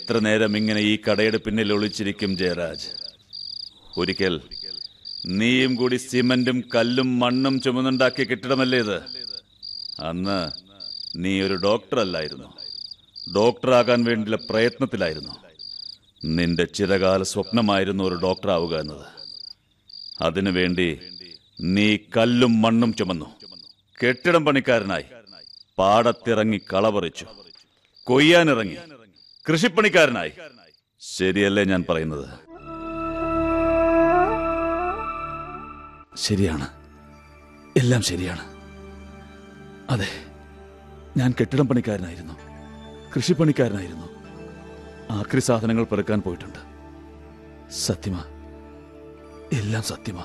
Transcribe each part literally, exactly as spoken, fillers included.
എത്ര നേരം ഇങ്ങനെ ഈ കടയുടെ പിന്നിൽ ഒളിച്ചിരിക്കും ജയരാജ്? ഒരിക്കൽ നീയും കൂടി സിമന്റും കല്ലും മണ്ണും ചുമന്നുണ്ടാക്കിയ കെട്ടിടമല്ലേ ഇത്? അന്ന് നീ ഒരു ഡോക്ടർ അല്ലായിരുന്നു, ഡോക്ടറാകാൻ വേണ്ടിയുള്ള പ്രയത്നത്തിലായിരുന്നു. നിന്റെ ചിരകാല സ്വപ്നമായിരുന്നു ഒരു ഡോക്ടർ ആവുക എന്നത്. അതിനുവേണ്ടി നീ കല്ലും മണ്ണും ചുമന്നു, കെട്ടിടം പണിക്കാരനായി, പാടത്തിറങ്ങി കളപറിച്ചു, കൊയ്യാനിറങ്ങി, കൃഷിപ്പണിക്കാരനായി. ശരിയല്ലേ ഞാൻ പറയുന്നത്? ശരിയാണ്, എല്ലാം ശരിയാണ്. അതെ, ഞാൻ കെട്ടിടം പണിക്കാരനായിരുന്നു, കൃഷിപ്പണിക്കാരനായിരുന്നു, ആക്രി സാധനങ്ങൾ പെറുക്കാൻ പോയിട്ടുണ്ട്. സത്യമാ, എല്ലാം സത്യമാ.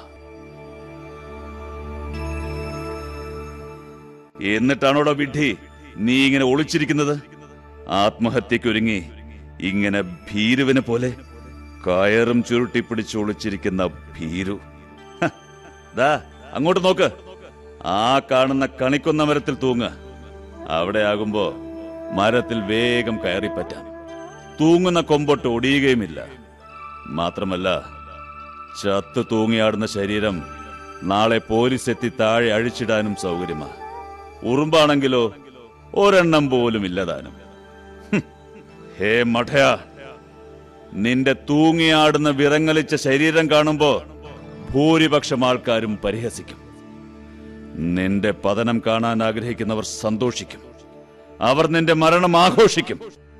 എന്നിട്ടാണോടോ വിഡ്ഢി നീ ഇങ്ങനെ ഒളിച്ചിരിക്കുന്നത്? ആത്മഹത്യക്കൊരുങ്ങി ഇങ്ങനെ ഭീരുവിനെ പോലെ കയറും ചുരുട്ടിപ്പിടിച്ച് ഒളിച്ചിരിക്കുന്ന ഭീരു. ദാ അങ്ങോട്ട് നോക്ക്, ആ കാണുന്ന കണിക്കൊന്ന മരത്തിൽ തൂങ്ങ. അവിടെ ആകുമ്പോ മരത്തിൽ വേഗം കയറിപ്പറ്റാം, തൂങ്ങുന്ന കൊമ്പൊട്ട് ഒടിയുകയുമില്ല. മാത്രമല്ല, ചത്ത് തൂങ്ങിയാടുന്ന ശരീരം നാളെ പോലീസ് എത്തി താഴെ അഴിച്ചിടാനും സൗകര്യമാ. ഉറുമ്പാണെങ്കിലോ ഒരെണ്ണം പോലും ഇല്ലതാനും. ഹേ മഠയാ, നിന്റെ തൂങ്ങിയാടുന്ന വിറങ്ങലിച്ച ശരീരം കാണുമ്പോ ഭൂരിപക്ഷം ആൾക്കാരും പരിഹസിക്കും. നിന്റെ പതനം കാണാൻ ആഗ്രഹിക്കുന്നവർ സന്തോഷിക്കും, അവർ നിന്റെ മരണം ആഘോഷിക്കും.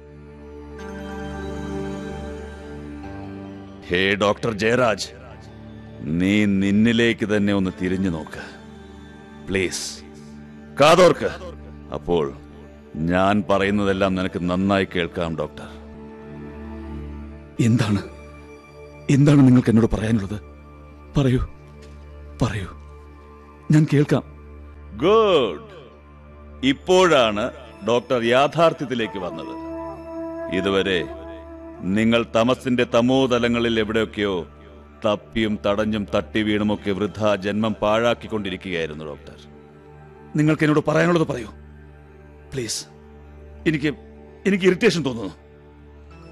ഹേ ഡോക്ടർ ജയരാജ്, നീ നിന്നിലേക്ക് തന്നെ ഒന്ന് തിരിഞ്ഞു നോക്ക് പ്ലീസ്. കാതോർക്ക്, അപ്പോൾ ഞാൻ പറയുന്നതെല്ലാം നിനക്ക് നന്നായി കേൾക്കാം. ഡോക്ടർ, എന്താണ് എന്താണ് നിങ്ങൾക്ക് എന്നോട് പറയാനുള്ളത്? പറയൂ പറയൂ, ഞാൻ കേൾക്കാം. ഗുഡ്. ഇപ്പോഴാണ് ഡോക്ടർ യാഥാർത്ഥ്യത്തിലേക്ക് വന്നത്. ഇതുവരെ നിങ്ങൾ തമസിന്റെ തമോതലങ്ങളിൽ എവിടെയൊക്കെയോ തപ്പിയും തടഞ്ഞും തട്ടി വീണുമൊക്കെ വൃഥാ ജന്മം പാഴാക്കിക്കൊണ്ടിരിക്കുകയായിരുന്നു ഡോക്ടർ. നിങ്ങൾക്ക് എന്നോട് പറയാനുള്ളത് പറയൂ പ്ലീസ്. എനിക്ക് എനിക്ക് ഇറിറ്റേഷൻ തോന്നുന്നു.